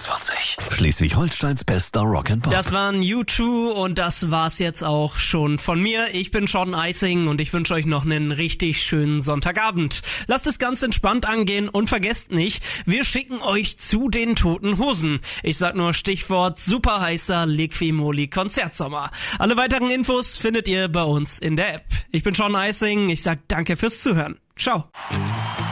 24. Schleswig-Holsteins bester Rock'n'Pop. Das waren U2 und das war's jetzt auch schon von mir. Ich bin Sean Eising und ich wünsche euch noch einen richtig schönen Sonntagabend. Lasst es ganz entspannt angehen und vergesst nicht, wir schicken euch zu den Toten Hosen. Ich sag nur Stichwort super heißer Liquimoli Konzertsommer. Alle weiteren Infos findet ihr bei uns in der App. Ich bin Sean Eising, ich sag danke fürs Zuhören. Ciao.